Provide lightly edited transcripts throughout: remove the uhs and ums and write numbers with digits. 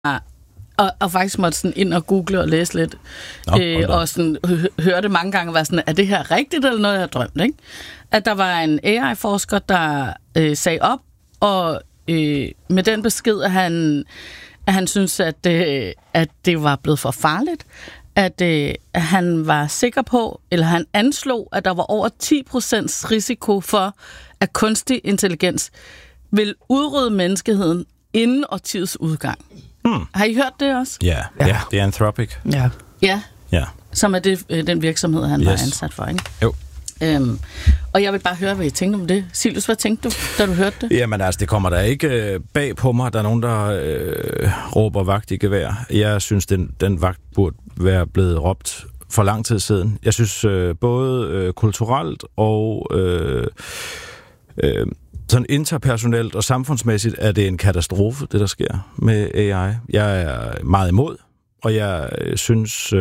Og faktisk måtte sådan ind og google og læse lidt. Og sådan hørte mange gange, var sådan, er det her rigtigt, eller noget, jeg har drømt, ikke? At der var en AI-forsker, der sagde op, og med den besked, at han synes, at det var blevet for farligt, at han var sikker på, eller han anslog, at der var over 10% risiko for, at kunstig intelligens vil udrydde menneskeheden inden årtiets udgang. Har I hørt det også? Ja, det er Anthropic. Ja. Som er den virksomhed, han var ansat for, ikke? Jo. Og jeg vil bare høre, hvad I tænkte om det. Silus, hvad tænkte du, da du hørte det? Jamen altså, det kommer der ikke bag på mig. Der er nogen, der råber vagt i gevær. Jeg synes, den vagt burde være blevet råbt for lang tid siden. Jeg synes både kulturelt og sådan interpersonelt og samfundsmæssigt er det en katastrofe, det der sker med AI. Jeg er meget imod, og jeg synes...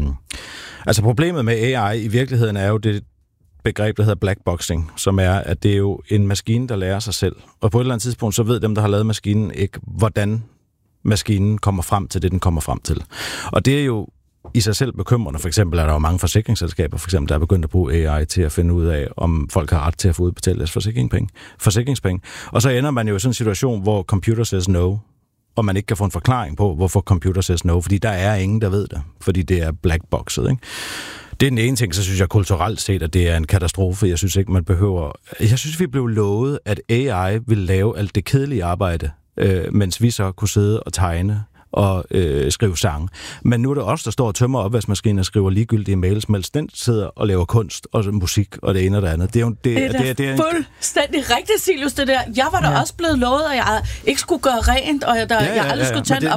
altså problemet med AI i virkeligheden er jo det begreb, der hedder blackboxing, som er, at det er jo en maskine, der lærer sig selv. Og på et eller andet tidspunkt, så ved dem, der har lavet maskinen, ikke, hvordan maskinen kommer frem til det, den kommer frem til. Og det er jo i sig selv bekymrende. For eksempel er der jo mange forsikringsselskaber, for eksempel, der er begyndt at bruge AI til at finde ud af, om folk har ret til at få udbetalt deres forsikringspenge. Og så ender man jo i sådan en situation, hvor computer says no, og man ikke kan få en forklaring på, hvorfor computer says no, fordi der er ingen, der ved det, fordi det er blackboxet, ikke? Det er den ene ting, så synes jeg kulturelt set, at det er en katastrofe. Jeg synes ikke, man behøver... Jeg synes, vi blev lovet, at AI ville lave alt det kedelige arbejde, mens vi så kunne sidde og tegne og skrive sange. Men nu er det os, der står og tømmer opvaskemaskinen og skriver ligegyldige mails, mens den sidder og laver kunst og musik og det ene og det andet. Det er fuldstændig rigtigt, Silus, det der. Jeg var da også blevet lovet, at jeg ikke skulle gøre rent, og jeg aldrig skulle tage en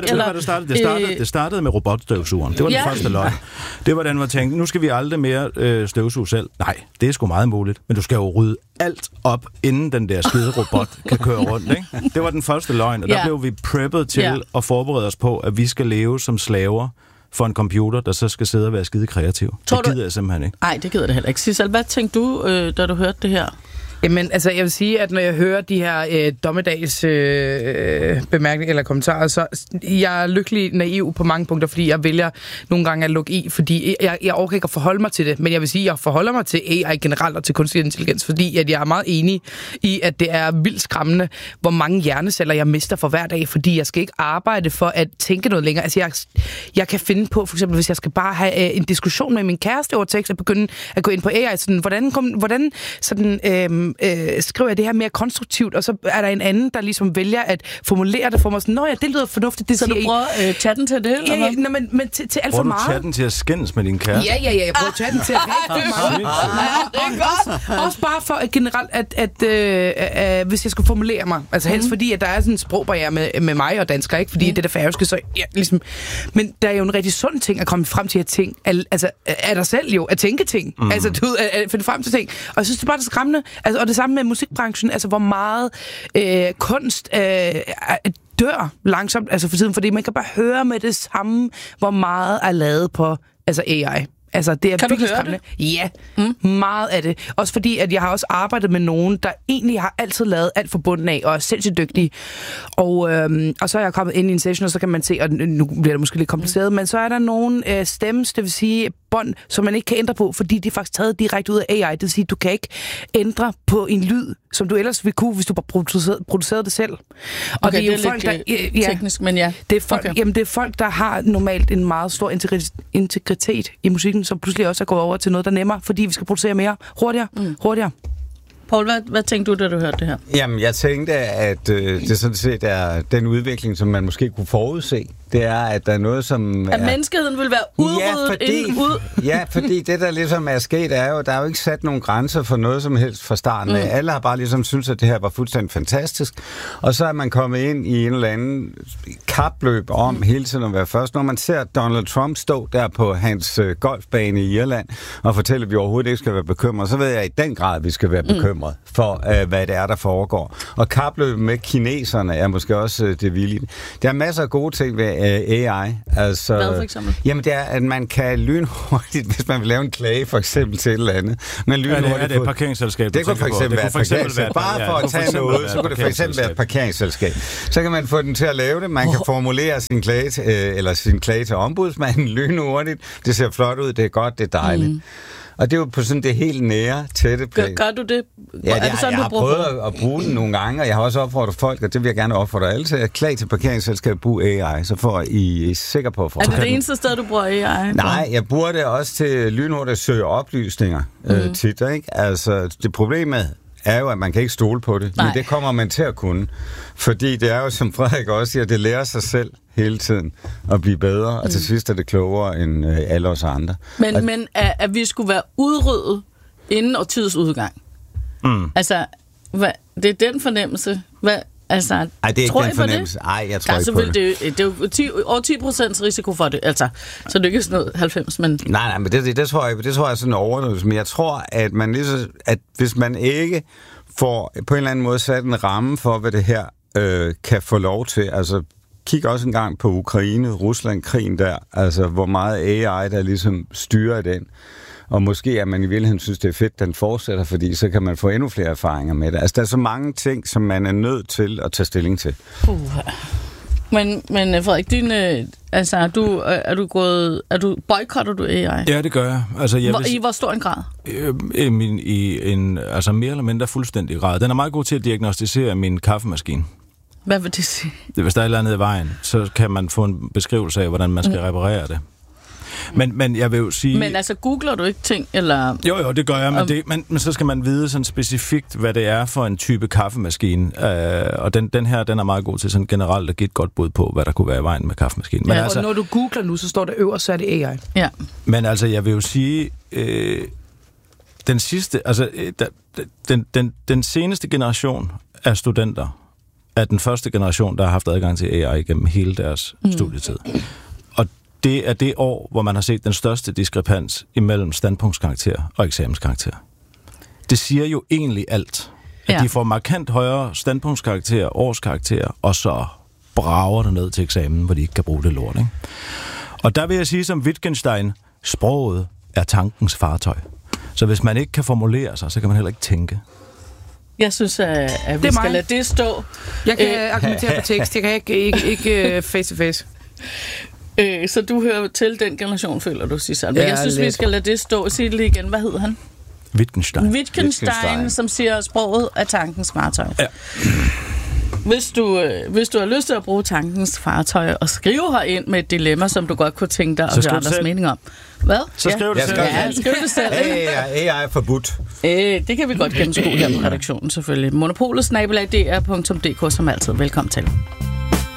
opvask. Det startede med robotstøvsugeren. Det var den første løgn. Det var den, man tænkte, nu skal vi aldrig mere støvsuge selv. Nej, det er sgu meget muligt. Men du skal jo rydde alt op, inden den der skide robot kan køre rundt, ikke? Det var den første løgn, og der blev vi preppet til at forberede os på, at vi skal leve som slaver for en computer, der så skal sidde og være skide kreativ. Det gider jeg simpelthen ikke. Nej, det gider det heller ikke. Sissel, hvad tænkte du, da du hørte det her? Jamen, altså, jeg vil sige, at når jeg hører de her dommedags bemærkninger eller kommentarer, så jeg er lykkelig naiv på mange punkter, fordi jeg vælger nogle gange at lukke i, fordi jeg overgår ikke at forholde mig til det, men jeg vil sige, at jeg forholder mig til AI generelt og til kunstig intelligens, fordi at jeg er meget enig i, at det er vildt skræmmende, hvor mange hjerneceller jeg mister for hver dag, fordi jeg skal ikke arbejde for at tænke noget længere. Altså, jeg kan finde på, for eksempel, hvis jeg skal bare have en diskussion med min kæreste over tekst, og begynde at gå ind på AI, sådan, hvordan sådan... skriver jeg det her mere konstruktivt, og så er der en anden, der ligesom vælger at formulere det for mig sådan, nå ja, det lyder fornuftigt, det så siger du prøver chatten til det? Ja, men til alt for meget. Prøver du chatten til at skændes med din kæreste? Ja, jeg prøver chatten til at rigtig meget. Det er godt. Også bare for generelt, at hvis jeg skulle formulere mig, altså helst fordi, at der er sådan en sprogbarriere med mig og dansker, ikke? Fordi det er det færøske, så ja, ligesom... Men der er jo en rigtig sund ting at komme frem til at tænke, altså er der selv jo, at tænke ting. Altså, du at finde frem til ting. Og jeg synes, det er bare det skræmmende. Altså, og det samme med musikbranchen, altså hvor meget kunst dør langsomt, altså for tiden, fordi man kan bare høre med det samme, hvor meget er lavet på altså AI. Altså, det er virkelig skræmmende. Ja, meget af det. Også fordi, at jeg har også arbejdet med nogen, der egentlig har altid lavet alt fra bunden af, og er sindssygt dygtige. Og så er jeg kommet ind i en session, og så kan man se, og nu bliver det måske lidt kompliceret, men så er der nogle stems, det vil sige bånd, som man ikke kan ændre på, fordi de er faktisk taget direkte ud af AI. Det vil sige, at du kan ikke ændre på en lyd, som du ellers ville kunne, hvis du bare producerede det selv. Og okay, det er jo folk, der... teknisk, men ja. Det er folk, jamen, det er folk, der har normalt en meget stor integritet i musikken, som pludselig også er gået over til noget, der er nemmere, fordi vi skal producere mere hurtigere. Paul, hvad tænkte du, da du hørte det her? Jamen, jeg tænkte, at det sådan set er den udvikling, som man måske kunne forudse. Det er, at der er noget, som... At menneskeheden vil være udryddet inden ud. Ja, fordi det, der ligesom er sket, er jo, der er jo ikke sat nogen grænser for noget som helst fra starten af. Alle har bare ligesom syntes, at det her var fuldstændig fantastisk. Og så er man kommet ind i en eller anden kapløb om hele tiden at være først. Når man ser Donald Trump stå der på hans golfbane i Irland og fortælle, at vi overhovedet ikke skal være bekymrede, så ved jeg i den grad, at vi skal være bekymrede. bekymret for, hvad det er, der foregår. Og kapløbet med kineserne er måske også det vilde. Der er masser af gode ting ved AI. Altså, hvad for eksempel? Jamen, det er, at man kan lynhurtigt, hvis man vil lave en klage for eksempel til et eller andet. Men er det et parkeringsselskab? Det kunne for eksempel være et parkeringsselskab. Bare for at tage noget, så kunne det for eksempel være et parkeringsselskab. Så kan man få den til at lave det. Man kan formulere sin klage til ombudsmanden lynhurtigt. Det ser flot ud, det er godt, det er dejligt. Og det er jo på sådan det helt nære, tætte plan. Gør du det? Ja, jeg har prøvet at bruge den nogle gange, og jeg har også opfordret folk, og det vil jeg gerne opfordre alle til, at klage til parkeringsselskabet brug AI, så får I sikker på at få. Er det det eneste sted, du bruger AI? Nej, jeg bruger det også til lynhurtigt at søge oplysninger tit, ikke? Altså, det problemet er jo, at man kan ikke stole på det, men det kommer man til at kunne. Fordi det er jo, som Frederik også siger, det lærer sig selv hele tiden at blive bedre, og til sidst er det klogere end alle os andre. Men at vi skulle være udryddet inden årtidets udgang. Altså, det er den fornemmelse. Altså, det er ikke den fornemmelse. Nej, jeg tror ikke på det. Det er jo over 10% risiko for det. Altså, så det er ikke sådan noget 90, men... Nej, men det tror jeg er sådan en overdrivelse. Men jeg tror, at at hvis man ikke får på en eller anden måde sat en ramme for, hvad det her kan få lov til, altså kig også en gang på Ukraine, Rusland-krigen der, altså hvor meget AI, der ligesom styrer den. Og måske at man i virkeligheden synes, det er fedt, den fortsætter, fordi så kan man få endnu flere erfaringer med det. Altså, der er så mange ting, som man er nødt til at tage stilling til. Men Frederik, boykotter du AI? Ja, det gør jeg. Altså, I hvor stor en grad? I en mere eller mindre fuldstændig grad. Den er meget god til at diagnostisere min kaffemaskine. Hvad vil det sige? Hvis der er et eller andet i vejen, så kan man få en beskrivelse af, hvordan man skal reparere det. Men jeg vil jo sige... Men altså, googler du ikke ting, eller... Jo, det gør jeg, men så skal man vide sådan specifikt, hvad det er for en type kaffemaskine. Og den her, den er meget god til sådan generelt at give et godt bud på, hvad der kunne være i vejen med kaffemaskinen. Men altså, og når du googler nu, så står der øverst, så er det AI. Ja. Men altså, jeg vil jo sige... den sidste... Altså, den seneste generation af studenter er den første generation, der har haft adgang til AI gennem hele deres studietid. Det er det år, hvor man har set den største diskrepans imellem standpunktskarakter og eksamenskarakter. Det siger jo egentlig alt. At de får markant højere standpunktskarakter, årskarakter, og så brager det ned til eksamen, hvor de ikke kan bruge det lort. Ikke? Og der vil jeg sige som Wittgenstein, sproget er tankens fartøj. Så hvis man ikke kan formulere sig, så kan man heller ikke tænke. Jeg synes, at vi skal lade det stå. Jeg kan argumentere på tekst. Jeg kan ikke face to face. Så du hører til den generation, føler du, Susanne. Men jeg synes, vi skal lade det stå. Sig det lige igen. Hvad hedder han? Wittgenstein, som siger, sproget er tankens fartøj. Ja. Hvis du har lyst til at bruge tankens fartøj og skrive herind med et dilemma, som du godt kunne tænke dig at høre andres mening om. Hvad? Så skriv det selv. Ja, skriv det selv. AI er forbudt. Det kan vi godt gennemskue her på redaktionen, selvfølgelig. Monopolet@dr.dk som altid. Velkommen til.